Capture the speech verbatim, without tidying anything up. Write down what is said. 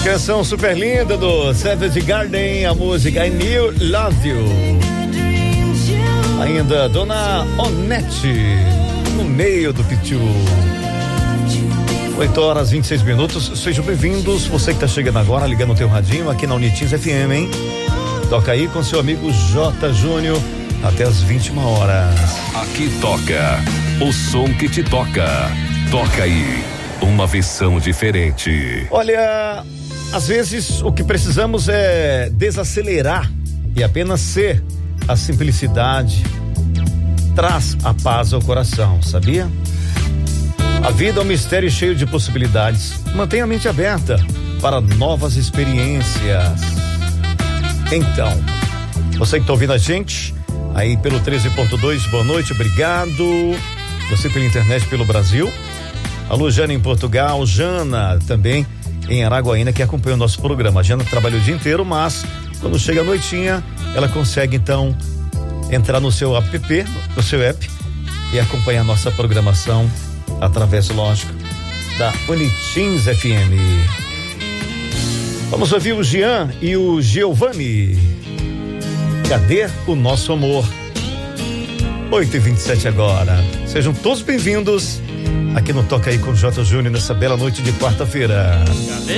Canção super linda do Savage Garden, a música I Knew Love You. Ainda Dona Onete no meio do pitiu. oito horas e vinte e seis minutos. Sejam bem-vindos. Você que tá chegando agora, ligando o teu radinho aqui na Unitins F M, hein? Toca aí com seu amigo J Júnior até as vinte e uma horas. Aqui toca o som que te toca. Toca aí uma versão diferente. Olha, às vezes o que precisamos é desacelerar e apenas ser. A simplicidade traz a paz ao coração, sabia? A vida é um mistério cheio de possibilidades. Mantenha a mente aberta para novas experiências. Então, você que está ouvindo a gente aí pelo treze ponto dois, boa noite, obrigado. Você pela internet pelo Brasil. Alô, Jana em Portugal, Jana também em Araguaína, que acompanha o nosso programa. A Jana trabalha o dia inteiro, mas quando chega a noitinha, ela consegue então entrar no seu app, no seu app e acompanhar a nossa programação através, lógico, da Unitins F M. Vamos ouvir o Jean e o Giovanni. Cadê o nosso amor? oito e vinte e sete agora. Sejam todos bem-vindos aqui no Toca aí com o J Júnior nessa bela noite de quarta-feira. Cadê